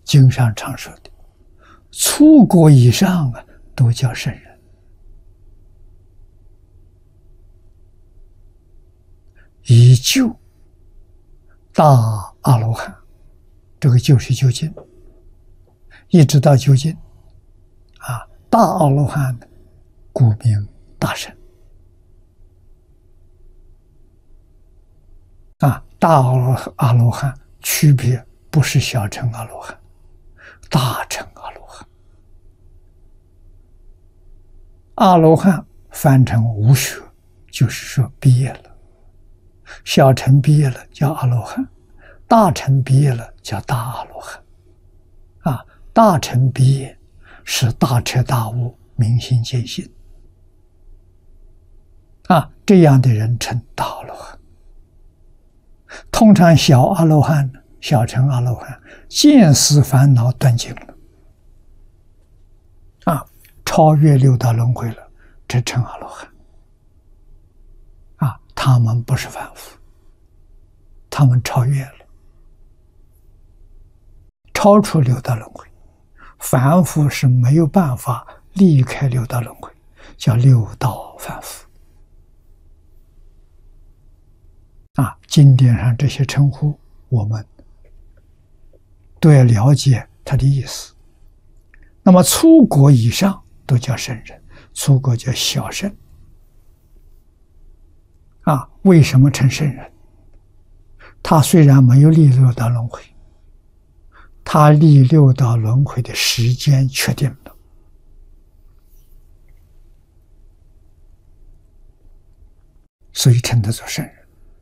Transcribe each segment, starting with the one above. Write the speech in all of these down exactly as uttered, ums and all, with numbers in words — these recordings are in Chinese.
经上常说的，初果以上啊，都叫圣人。以究大阿罗汉，这个就是究竟，一直到究竟啊，大阿罗汉故名大圣啊，大阿罗阿罗汉区别不是小乘阿罗汉，大乘阿罗汉。阿罗汉翻成无学，就是说毕业了。小乘毕业了叫阿罗汉，大乘毕业了叫大阿罗汉。啊，大乘毕业是大彻大悟、明心见性。啊，这样的人称大阿罗汉。通常小阿罗汉、小乘阿罗汉见思烦恼断尽了，啊，超越六道轮回了，这称阿罗汉。啊，他们不是凡夫，他们超越了，超出六道轮回。凡夫是没有办法离开六道轮回，叫六道凡夫。啊，经典上这些称呼，我们都要了解它的意思。那么初果以上都叫圣人，初果叫小圣。啊，为什么称圣人？他虽然没有历六道轮回，他历六道轮回的时间确定了，所以称他做圣人。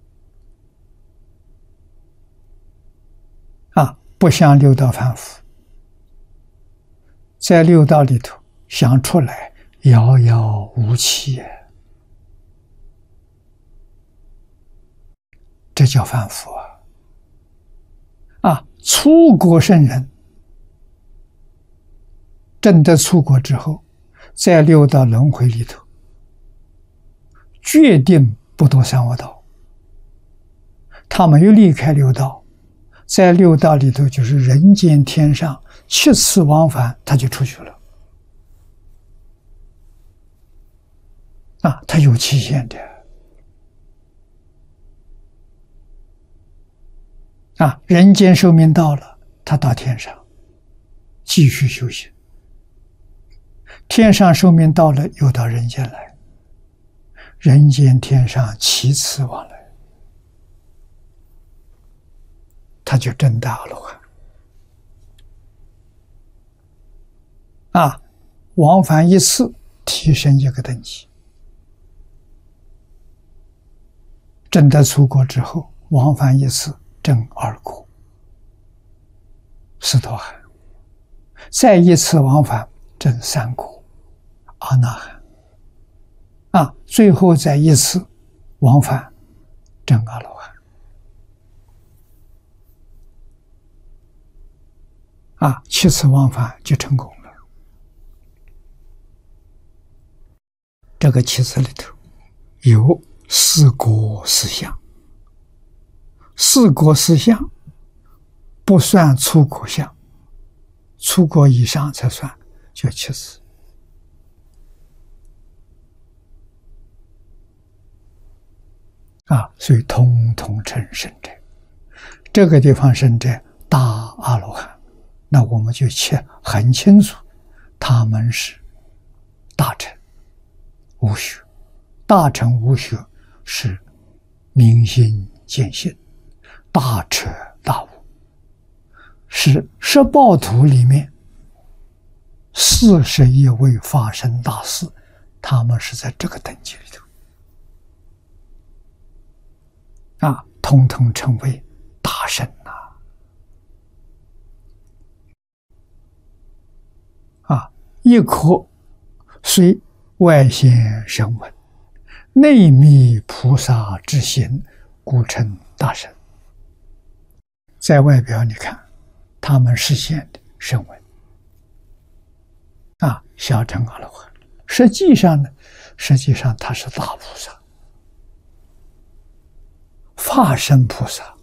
啊，不像六道凡夫，在六道里头想出来遥遥无期，这叫凡夫啊！啊，初果圣人证得初果之后，在六道轮回里头，决定不堕三恶道。他没有离开六道，在六道里头就是人间天上七次往返，他就出去了。啊，他有期限的。啊，人间寿命到了，他到天上继续修行；天上寿命到了，又到人间来。人间天上七次往来，他就证得阿罗汉。啊，往返一次，提升一个等级。证得初果之后，往返一次，证二果，斯陀含；再一次往返，证三果，阿那含。啊，最后再一次往返，证阿罗汉。啊，七次往返就成功了。这个七次里头有四果四相。四果四相不算初果相，初果以上才算，就七次。啊，所以通通称圣者。这个地方圣者大阿罗汉，那我们就切很清楚，他们是大乘无学，大乘无学是明心见性，大彻大悟，是十报图里面四十一位法身大士，他们是在这个等级里头。啊，统统称为大圣呐！啊，一颗虽外显声闻，内密菩萨之心，故称大圣。在外表你看，他们实现的声闻，啊，小乘阿罗汉。实际上呢，实际上他是大菩萨。法身菩萨